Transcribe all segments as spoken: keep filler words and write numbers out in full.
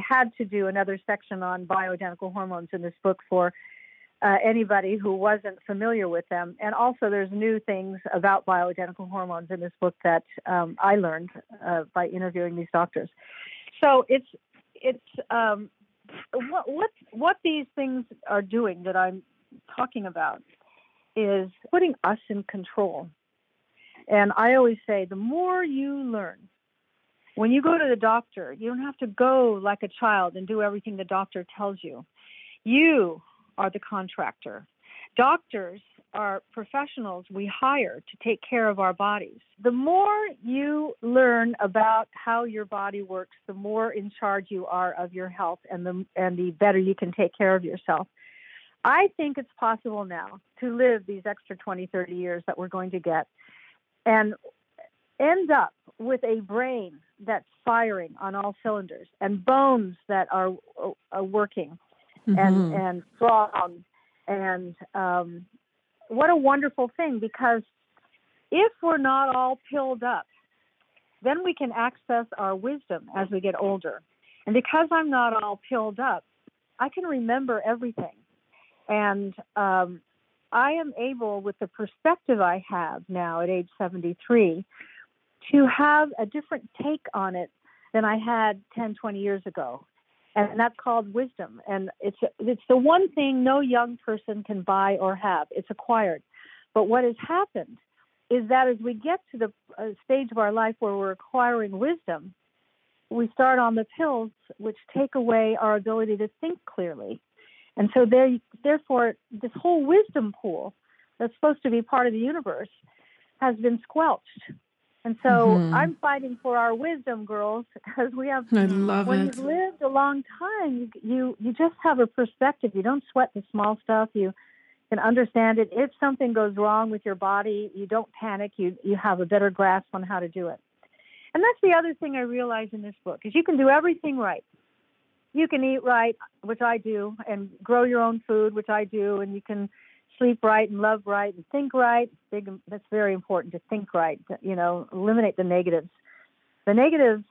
had to do another section on bioidentical hormones in this book for uh, anybody who wasn't familiar with them. And also there's new things about bioidentical hormones in this book that um, I learned uh, by interviewing these doctors. So it's, it's um, what, what, what these things are doing that I'm talking about is putting us in control. And I always say, the more you learn, when you go to the doctor, you don't have to go like a child and do everything the doctor tells you. You are the contractor. Doctors are professionals we hire to take care of our bodies. The more you learn about how your body works, the more in charge you are of your health, and the and the better you can take care of yourself. I think it's possible now to live these extra twenty, thirty years that we're going to get and end up with a brain that's firing on all cylinders and bones that are, are working mm-hmm. and, and strong. And um, what a wonderful thing, because if we're not all pilled up, then we can access our wisdom as we get older. And because I'm not all pilled up, I can remember everything. And um, I am able, with the perspective I have now at age seventy-three, to have a different take on it than I had ten, twenty years ago. And that's called wisdom. And it's it's the one thing no young person can buy or have. It's acquired. But what has happened is that as we get to the uh, stage of our life where we're acquiring wisdom, we start on the pills, which take away our ability to think clearly. And so there, therefore, this whole wisdom pool that's supposed to be part of the universe has been squelched. And so mm-hmm. I'm fighting for our wisdom, girls, because we have, I love when it. you've lived a long time, you, you, you just have a perspective. You don't sweat the small stuff. You can understand it. If something goes wrong with your body, you don't panic. You, you have a better grasp on how to do it. And that's the other thing I realized in this book, is you can do everything right. You can eat right, which I do, and grow your own food, which I do, and you can sleep right and love right and think right. Big, that's very important, to think right, you know, eliminate the negatives. The negatives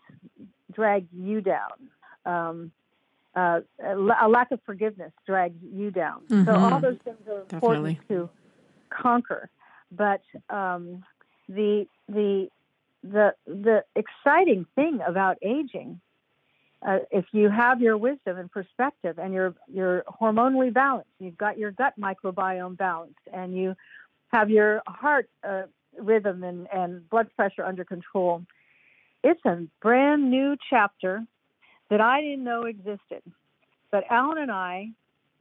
drag you down. Um, uh, a lack of forgiveness drags you down. Mm-hmm. So all those things are important Definitely. to conquer. But um, the the the the exciting thing about aging, Uh, if you have your wisdom and perspective and you're, you're hormonally balanced, you've got your gut microbiome balanced, and you have your heart uh, rhythm and, and blood pressure under control, it's a brand new chapter that I didn't know existed. But Alan and I,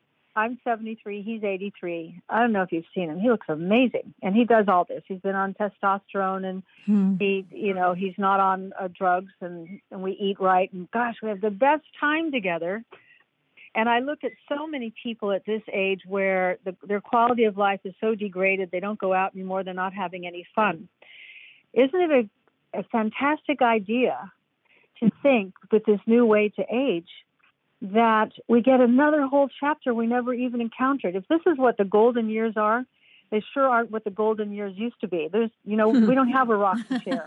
I'm seventy-three, he's eighty-three. I don't know if you've seen him. He looks amazing. And he does all this. He's been on testosterone, and hmm. he, you know, he's not on uh, drugs, and, and we eat right. And gosh, we have the best time together. And I look at so many people at this age where the, their quality of life is so degraded, they don't go out anymore, they're not having any fun. Isn't it a, a fantastic idea to think, with this new way to age, that we get another whole chapter we never even encountered? If this is what the golden years are, they sure aren't what the golden years used to be. There's, you know, we don't have a rocking chair.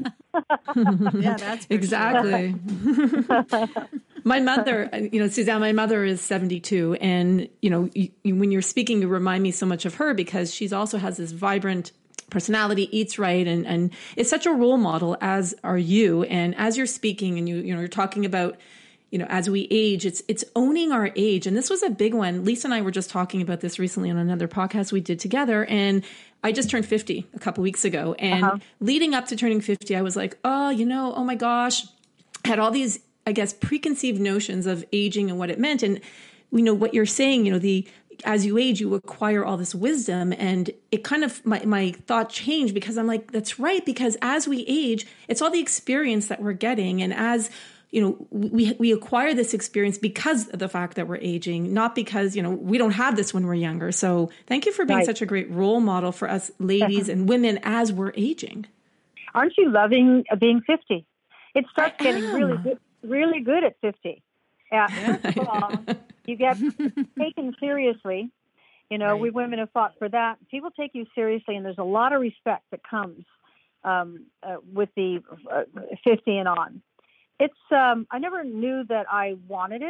Yeah, that's for exactly. Sure. My mother, you know, Suzanne, my mother is seventy-two, and you know, you, you, when you're speaking, you remind me so much of her, because she's also has this vibrant personality, eats right, and and is such a role model, as are you. And as you're speaking, and you you know, you're talking about, you know, as we age, it's it's owning our age. And this was a big one. Lisa and I were just talking about this recently on another podcast we did together. And I just turned fifty a couple weeks ago. And uh-huh. leading up to turning fifty, I was like, oh, you know, oh my gosh, I had all these, I guess, preconceived notions of aging and what it meant. And, you know, what you're saying, you know, the as you age, you acquire all this wisdom. And it kind of, my, my thought changed, because I'm like, that's right. Because as we age, it's all the experience that we're getting. And as you know, we we acquire this experience because of the fact that we're aging, not because, you know, we don't have this when we're younger. So thank you for being right. such a great role model for us ladies and women as we're aging. Aren't you loving being fifty? It starts I getting am. really good, really good at fifty. Yeah, first of all, you get taken seriously. You know, right. we women have fought for that. People take you seriously, and there's a lot of respect that comes um, uh, with the uh, fifty and on. It's, um, I never knew that I wanted it.